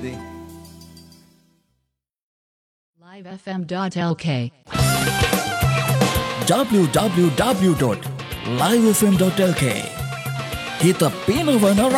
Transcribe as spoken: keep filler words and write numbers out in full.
ಇದೆ. live f m dot l k W W W dot live F M dot L K ಹಿತ ಪೇನವನ